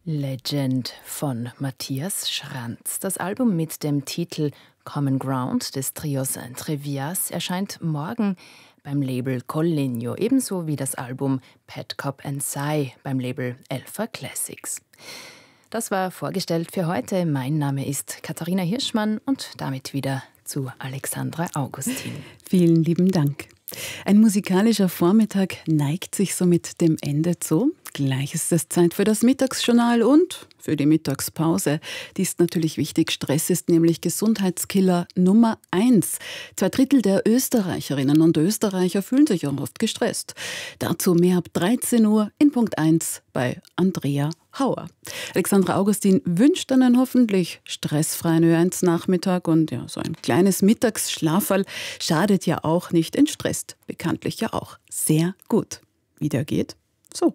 Legend von Matthias Schranz. Das Album mit dem Titel Common Ground des Trios Entrevias erscheint morgen beim Label Collegno, ebenso wie das Album Pet Cop and Psy beim Label Alpha Classics. Das war vorgestellt für heute. Mein Name ist Katharina Hirschmann und damit wieder zu Alexandra Augustin. Vielen lieben Dank. Ein musikalischer Vormittag neigt sich somit dem Ende zu. Gleich ist es Zeit für das Mittagsjournal und für die Mittagspause. Die ist natürlich wichtig. Stress ist nämlich Gesundheitskiller Nummer 1. 2/3 der Österreicherinnen und Österreicher fühlen sich auch oft gestresst. Dazu mehr ab 13 Uhr in Punkt 1 bei Andrea Hauer. Alexandra Augustin wünscht einen hoffentlich stressfreien Ö1-Nachmittag und ja, so ein kleines Mittagsschlaferl schadet ja auch nicht, entstresst bekanntlich ja auch sehr gut. Wie der geht? So.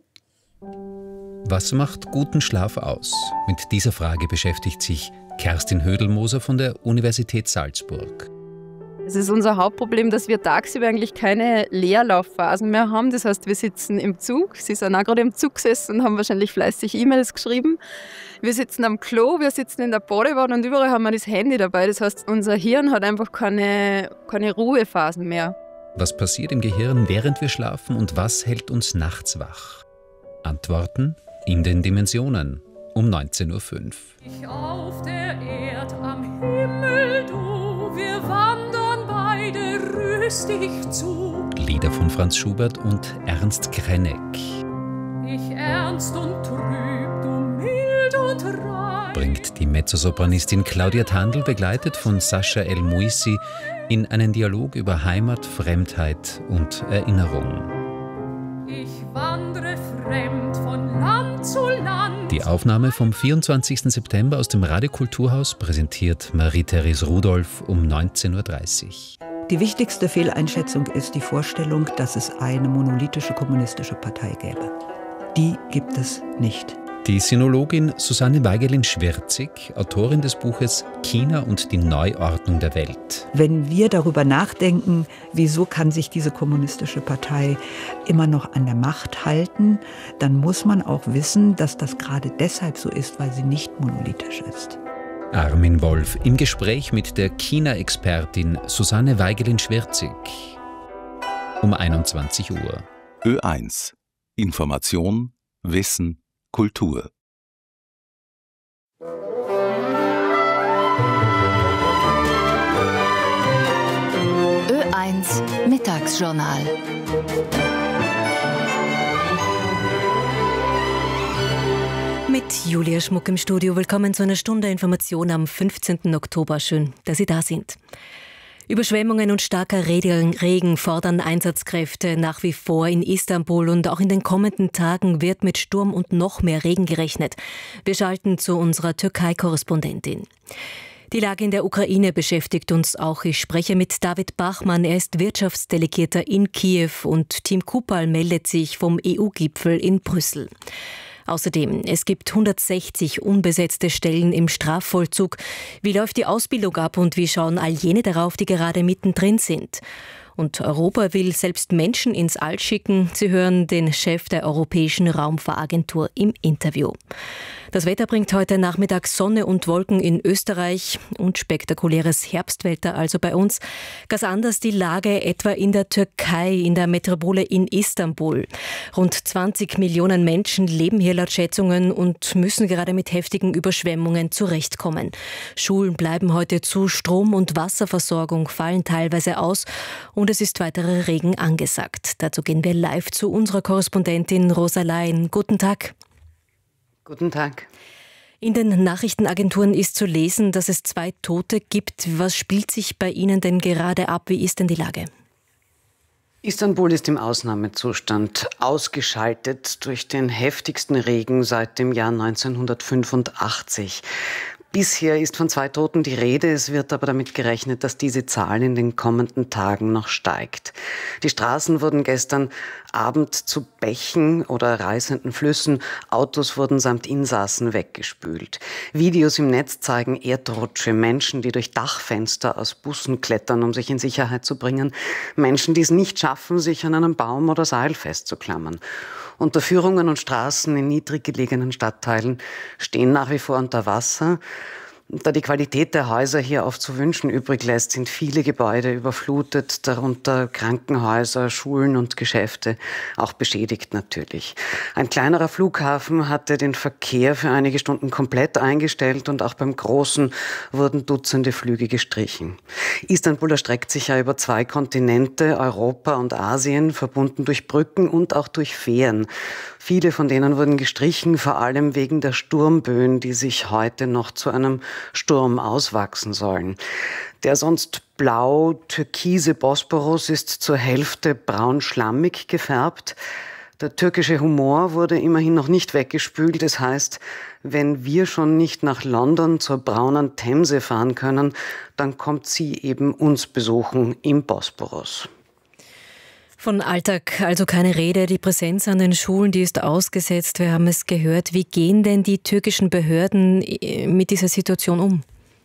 Was macht guten Schlaf aus? Mit dieser Frage beschäftigt sich Kerstin Hödelmoser von der Universität Salzburg. Es ist unser Hauptproblem, dass wir tagsüber eigentlich keine Leerlaufphasen mehr haben. Das heißt, wir sitzen im Zug. Sie sind auch gerade im Zug gesessen und haben wahrscheinlich fleißig E-Mails geschrieben. Wir sitzen am Klo, wir sitzen in der Badewanne und überall haben wir das Handy dabei. Das heißt, unser Hirn hat einfach keine Ruhephasen mehr. Was passiert im Gehirn, während wir schlafen und was hält uns nachts wach? Antworten in den Dimensionen um 19.05 Uhr. Ich auf der Erd am Himmel, du, wir wandern beide rüstig zu. Lieder von Franz Schubert und Ernst Krenek. Ich ernst und trüb, du mild und rein. Bringt die Mezzosopranistin Claudia Tandl, begleitet von Sascha El Muisi, in einen Dialog über Heimat, Fremdheit und Erinnerung. Ich wandre fremd von Land zu Land. Die Aufnahme vom 24. September aus dem Radiokulturhaus präsentiert Marie-Therese Rudolph um 19.30 Uhr. Die wichtigste Fehleinschätzung ist die Vorstellung, dass es eine monolithische kommunistische Partei gäbe. Die gibt es nicht. Die Sinologin Susanne Weigelin-Schwirzig, Autorin des Buches China und die Neuordnung der Welt. Wenn wir darüber nachdenken, wieso kann sich diese kommunistische Partei immer noch an der Macht halten, dann muss man auch wissen, dass das gerade deshalb so ist, weil sie nicht monolithisch ist. Armin Wolf im Gespräch mit der China-Expertin Susanne Weigelin-Schwirzig. Um 21 Uhr. Ö1. Information, Wissen, Kultur. Ö1 Mittagsjournal. Mit Julia Schmuck im Studio. Willkommen zu einer Stunde Information am 15. Oktober. Schön, dass Sie da sind. Überschwemmungen und starker Regen fordern Einsatzkräfte nach wie vor in Istanbul und auch in den kommenden Tagen wird mit Sturm und noch mehr Regen gerechnet. Wir schalten zu unserer Türkei-Korrespondentin. Die Lage in der Ukraine beschäftigt uns auch. Ich spreche mit David Bachmann. Er ist Wirtschaftsdelegierter in Kiew und Tim Kupal meldet sich vom EU-Gipfel in Brüssel. Außerdem, es gibt 160 unbesetzte Stellen im Strafvollzug. Wie läuft die Ausbildung ab und wie schauen all jene darauf, die gerade mittendrin sind? Und Europa will selbst Menschen ins All schicken. Sie hören den Chef der Europäischen Raumfahragentur im Interview. Das Wetter bringt heute Nachmittag Sonne und Wolken in Österreich und spektakuläres Herbstwetter also bei uns. Ganz anders die Lage etwa in der Türkei, in der Metropole in Istanbul. Rund 20 Millionen Menschen leben hier laut Schätzungen und müssen gerade mit heftigen Überschwemmungen zurechtkommen. Schulen bleiben heute zu, Strom- und Wasserversorgung fallen teilweise aus und es ist weiterer Regen angesagt. Dazu gehen wir live zu unserer Korrespondentin Rosa Lein. Guten Tag. Guten Tag. In den Nachrichtenagenturen ist zu lesen, dass es 2 Tote gibt. Was spielt sich bei Ihnen denn gerade ab? Wie ist denn die Lage? Istanbul ist im Ausnahmezustand, ausgeschaltet durch den heftigsten Regen seit dem Jahr 1985. Bisher ist von 2 Toten die Rede, es wird aber damit gerechnet, dass diese Zahl in den kommenden Tagen noch steigt. Die Straßen wurden gestern Abend zu Bächen oder reißenden Flüssen, Autos wurden samt Insassen weggespült. Videos im Netz zeigen Erdrutsche, Menschen, die durch Dachfenster aus Bussen klettern, um sich in Sicherheit zu bringen, Menschen, die es nicht schaffen, sich an einem Baum oder Seil festzuklammern. Unterführungen und Straßen in niedrig gelegenen Stadtteilen stehen nach wie vor unter Wasser. Da die Qualität der Häuser hier oft zu wünschen übrig lässt, sind viele Gebäude überflutet, darunter Krankenhäuser, Schulen und Geschäfte, auch beschädigt natürlich. Ein kleinerer Flughafen hatte den Verkehr für einige Stunden komplett eingestellt und auch beim großen wurden Dutzende Flüge gestrichen. Istanbul erstreckt sich ja über 2 Kontinente, Europa und Asien, verbunden durch Brücken und auch durch Fähren. Viele von denen wurden gestrichen, vor allem wegen der Sturmböen, die sich heute noch zu einem Sturm auswachsen sollen. Der sonst blau-türkise Bosporus ist zur Hälfte braun-schlammig gefärbt. Der türkische Humor wurde immerhin noch nicht weggespült. Das heißt, wenn wir schon nicht nach London zur braunen Themse fahren können, dann kommt sie eben uns besuchen im Bosporus. Von Alltag also keine Rede. Die Präsenz an den Schulen, die ist ausgesetzt. Wir haben es gehört. Wie gehen denn die türkischen Behörden mit dieser Situation um?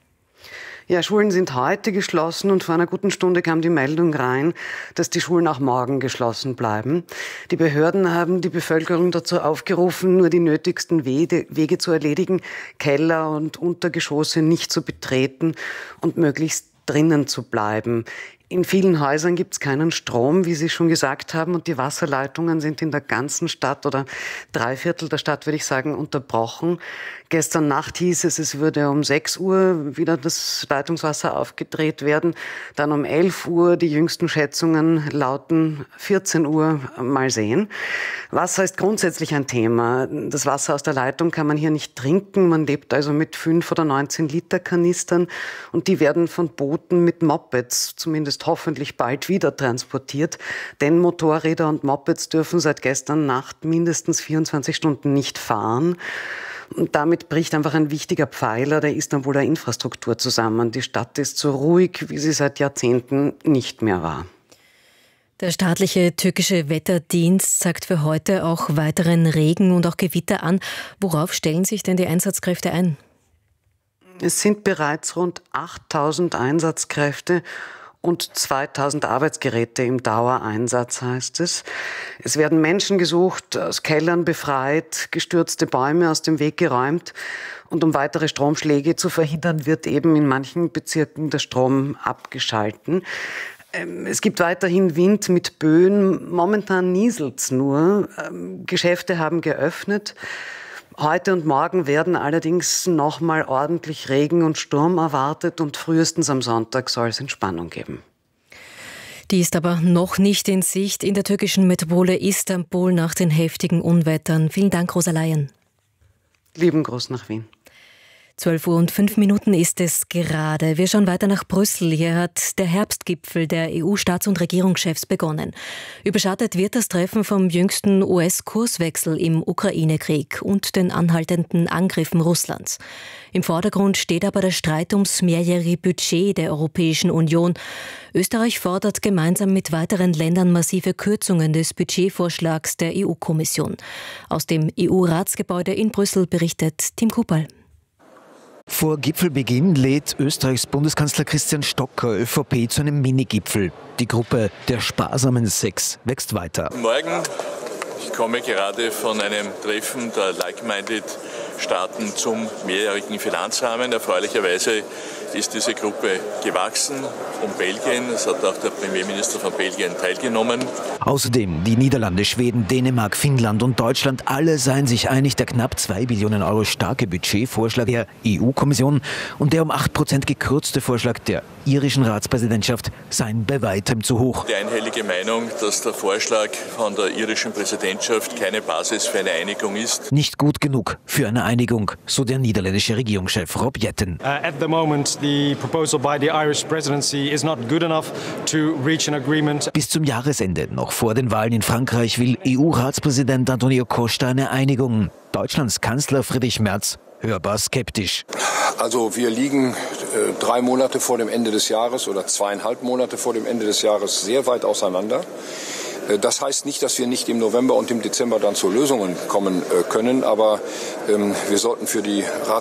Ja, Schulen sind heute geschlossen und vor einer guten Stunde kam die Meldung rein, dass die Schulen auch morgen geschlossen bleiben. Die Behörden haben die Bevölkerung dazu aufgerufen, nur die nötigsten Wege zu erledigen, Keller und Untergeschosse nicht zu betreten und möglichst drinnen zu bleiben. In vielen Häusern gibt es keinen Strom, wie Sie schon gesagt haben, und die Wasserleitungen sind in der ganzen Stadt oder 3/4 der Stadt, würde ich sagen, unterbrochen. Gestern Nacht hieß es, es würde um 6 Uhr wieder das Leitungswasser aufgedreht werden. Dann um 11 Uhr, die jüngsten Schätzungen lauten 14 Uhr, mal sehen. Wasser ist grundsätzlich ein Thema. Das Wasser aus der Leitung kann man hier nicht trinken. Man lebt also mit 5 oder 19 Liter Kanistern und die werden von Booten mit Mopeds, zumindest hoffentlich bald, wieder transportiert. Denn Motorräder und Mopeds dürfen seit gestern Nacht mindestens 24 Stunden nicht fahren. Und damit bricht einfach ein wichtiger Pfeiler der Istanbuler Infrastruktur zusammen. Die Stadt ist so ruhig, wie sie seit Jahrzehnten nicht mehr war. Der staatliche türkische Wetterdienst sagt für heute auch weiteren Regen und auch Gewitter an. Worauf stellen sich denn die Einsatzkräfte ein? Es sind bereits rund 8.000 Einsatzkräfte und 2.000 Arbeitsgeräte im Dauereinsatz, heißt es. Es werden Menschen gesucht, aus Kellern befreit, gestürzte Bäume aus dem Weg geräumt. Und um weitere Stromschläge zu verhindern, wird eben in manchen Bezirken der Strom abgeschalten. Es gibt weiterhin Wind mit Böen. Momentan nieselt's nur. Geschäfte haben geöffnet. Heute und morgen werden allerdings noch mal ordentlich Regen und Sturm erwartet und frühestens am Sonntag soll es Entspannung geben. Die ist aber noch nicht in Sicht in der türkischen Metropole Istanbul nach den heftigen Unwettern. Vielen Dank, Rosa Laien. Lieben Gruß nach Wien. 12:05 ist es gerade. Wir schauen weiter nach Brüssel. Hier hat der Herbstgipfel der EU-Staats- und Regierungschefs begonnen. Überschattet wird das Treffen vom jüngsten US-Kurswechsel im Ukraine-Krieg und den anhaltenden Angriffen Russlands. Im Vordergrund steht aber der Streit ums mehrjährige Budget der Europäischen Union. Österreich fordert gemeinsam mit weiteren Ländern massive Kürzungen des Budgetvorschlags der EU-Kommission. Aus dem EU-Ratsgebäude in Brüssel berichtet Tim Kupal. Vor Gipfelbeginn lädt Österreichs Bundeskanzler Christian Stocker ÖVP zu einem Minigipfel. Die Gruppe der sparsamen 6 wächst weiter. Morgen, ich komme gerade von einem Treffen der Like-Minded-Staaten zum mehrjährigen Finanzrahmen. Erfreulicherweise ist diese Gruppe gewachsen um Belgien. Es hat auch der Premierminister von Belgien teilgenommen. Außerdem die Niederlande, Schweden, Dänemark, Finnland und Deutschland, alle seien sich einig, der knapp 2 Billionen Euro starke Budgetvorschlag der EU-Kommission und der um 8% gekürzte Vorschlag der irischen Ratspräsidentschaft seien bei weitem zu hoch. Die einhellige Meinung, dass der Vorschlag von der irischen Präsidentschaft keine Basis für eine Einigung ist. Nicht gut genug für eine Einigung, so der niederländische Regierungschef Rob Jetten. At the moment, the proposal by the Irish presidency is not good enough to reach an agreement. Bis zum Jahresende, noch vor den Wahlen in Frankreich, will EU-Ratspräsident Antonio Costa eine Einigung. Deutschlands Kanzler Friedrich Merz hörbar skeptisch. Also wir liegen 3 Monate vor dem Ende des Jahres oder 2,5 Monate vor dem Ende des Jahres sehr weit auseinander. Das heißt nicht, dass wir nicht im November und im Dezember dann zu Lösungen kommen können, aber wir sollten für die